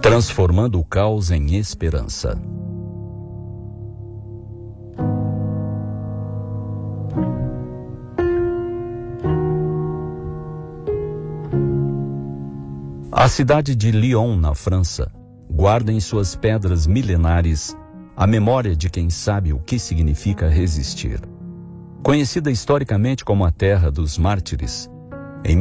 Transformando o caos em esperança. A cidade de Lyon, na França, guarda em suas pedras milenares a memória de quem sabe o que significa resistir. Conhecida historicamente como a Terra dos Mártires, em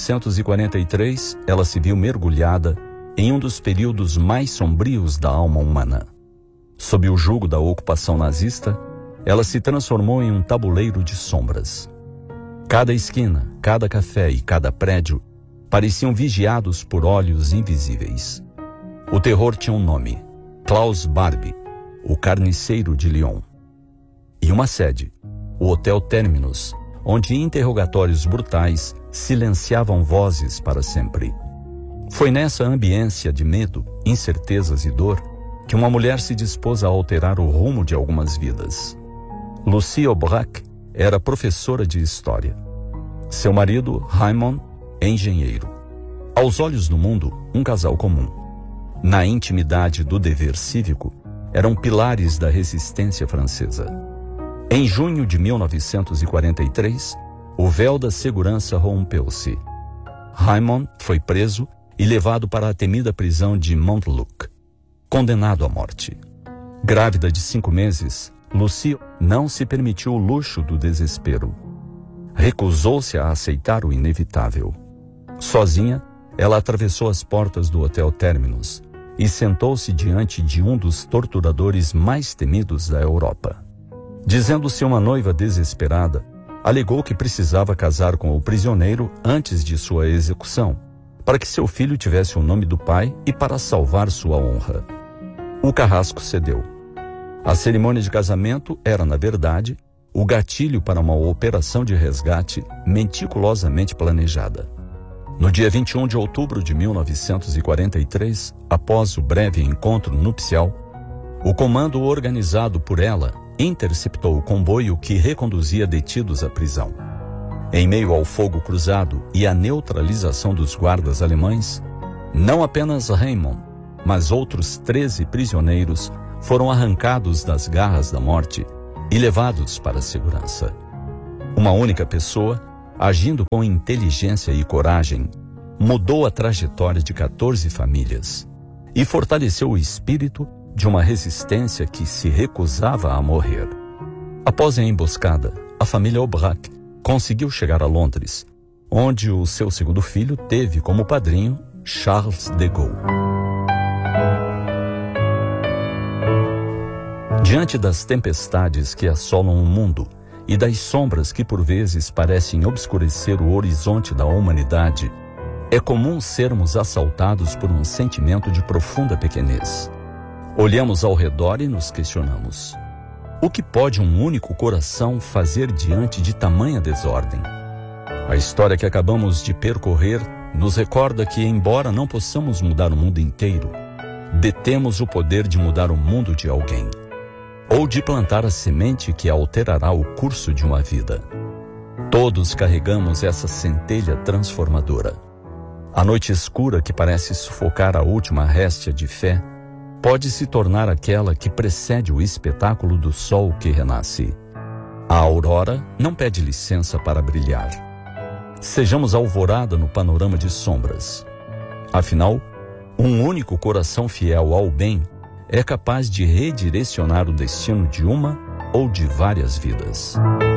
1943 ela se viu mergulhada em um dos períodos mais sombrios da alma humana. Sob o jugo da ocupação nazista, ela se transformou em um tabuleiro de sombras. Cada esquina, cada café e cada prédio pareciam vigiados por olhos invisíveis. O terror tinha um nome: Klaus Barbie, o carniceiro de Lyon. E uma sede, o Hotel Terminus, onde interrogatórios brutais silenciavam vozes para sempre. Foi nessa ambiência de medo, incertezas e dor que uma mulher se dispôs a alterar o rumo de algumas vidas. Lucie Aubrac era professora de história. Seu marido, Raymond, engenheiro. Aos olhos do mundo, um casal comum. Na intimidade do dever cívico, eram pilares da resistência francesa. Em junho de 1943, o véu da segurança rompeu-se. Raymond foi preso e levado para a temida prisão de Montluc, condenado à morte. Grávida de 5 meses, Lucie não se permitiu o luxo do desespero. Recusou-se a aceitar o inevitável. Sozinha, ela atravessou as portas do Hotel Terminus e sentou-se diante de um dos torturadores mais temidos da Europa. Dizendo-se uma noiva desesperada, alegou que precisava casar com o prisioneiro antes de sua execução, para que seu filho tivesse o nome do pai e para salvar sua honra. O carrasco cedeu. A cerimônia de casamento era, na verdade, o gatilho para uma operação de resgate meticulosamente planejada. No dia 21 de outubro de 1943, após o breve encontro nupcial, o comando organizado por ela interceptou o comboio que reconduzia detidos à prisão. Em meio ao fogo cruzado e à neutralização dos guardas alemães, não apenas Raymond, mas outros 13 prisioneiros foram arrancados das garras da morte e levados para a segurança. Uma única pessoa, agindo com inteligência e coragem, mudou a trajetória de 14 famílias e fortaleceu o espírito de uma resistência que se recusava a morrer. Após a emboscada, a família Aubrac conseguiu chegar a Londres, onde o seu segundo filho teve como padrinho Charles de Gaulle. Diante das tempestades que assolam o mundo e das sombras que por vezes parecem obscurecer o horizonte da humanidade, é comum sermos assaltados por um sentimento de profunda pequenez. Olhamos ao redor e nos questionamos: o que pode um único coração fazer diante de tamanha desordem? A história que acabamos de percorrer nos recorda que, embora não possamos mudar o mundo inteiro, detemos o poder de mudar o mundo de alguém, ou de plantar a semente que alterará o curso de uma vida. Todos carregamos essa centelha transformadora. A noite escura que parece sufocar a última réstia de fé pode se tornar aquela que precede o espetáculo do sol que renasce. A aurora não pede licença para brilhar. Sejamos alvorada no panorama de sombras. Afinal, um único coração fiel ao bem é capaz de redirecionar o destino de uma ou de várias vidas.